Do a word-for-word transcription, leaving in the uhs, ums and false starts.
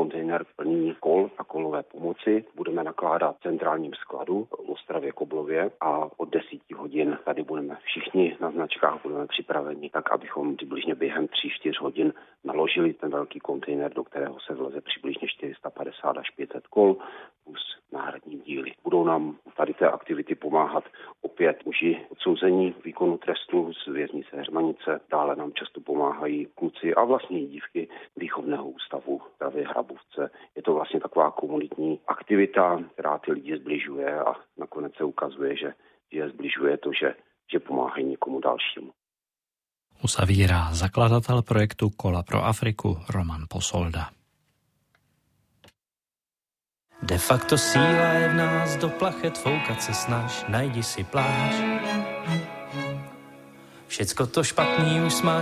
kontejner plný kol a kolové pomoci. Budeme nakládat v centrálním skladu v Ostravě Koblově a od desíti hodin tady budeme všichni na značkách, budeme připraveni tak, abychom přibližně během tří čtyř hodin naložili ten velký kontejner, do kterého se vleze přibližně čtyři sta padesát až pět set kol plus náhradní díly. Budou nám tady té aktivity pomáhat opět muži odsouzení výkonu trestu z věznice Heřmanice. Dále nám často pomáhají kluci a vlastně i dívky výchovného ústavu v Pravě Hrabovce. Je to vlastně taková komunitní aktivita, která ty lidi zbližuje a nakonec se ukazuje, že je zbližuje to, že, že pomáhají někomu dalšímu. Uzavírá zakladatel projektu Kola pro Afriku Roman Posolda. De facto síla je v nás, do plachet foukat se snaž, najdi si pláž. Všecko to špatný už smáš